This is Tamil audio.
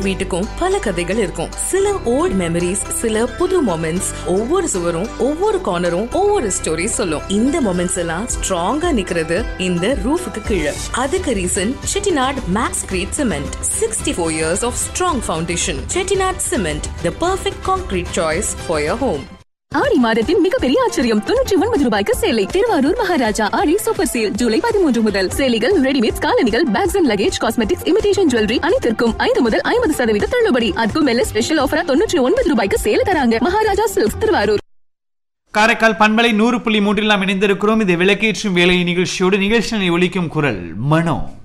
வீட்டுக்கும் பல கதைகள் இருக்கும். சில ஓல்ட் மெமரிஸ், சில புது மொமெண்ட்ஸ். ஒவ்வொரு சுவரும், ஒவ்வொரு கார்னரும் ஒவ்வொரு ஸ்டோரி சொல்லும். இந்த மொமெண்ட்ஸ் எல்லாம் ஸ்ட்ராங்கா நிக்கிறது இந்த ரூஃபுக்கு கீழே. அதுக்கு reason Chettinad maths great cement. 64 years of strong foundation. Chettinad Cement, the perfect concrete choice for your home. ஆடி மாதத்தின் மிகப்பெரிய ஆச்சரியம் 99 ரூபாய்க்கு சேலை. திருவாரூர் மகாராஜா ஆடி சூப்பர் சேல் ஜூலை 13 முதல். சேலைகள், ரெடிமேட், காலணிகள், packs and luggage, cosmetics, imitation jewellery அனைத்திற்கும் 5 முதல் 50% தள்ளுபடி. அதுக்கும் மேல ஸ்பெஷல் ஆஃபரா 99 ரூபாய்க்கு சேல தராங்க. மகாராஜா சில்க்ஸ், திருவாரூர். காரைக்கால் பண்பலை 100.3 நாம் இணைந்திருக்கிறோம். இது விளக்கேற்றும் வேலை நிகழ்ச்சியோடு நிகழ்ச்சியை ஒலிக்கும் குரல் மனோ.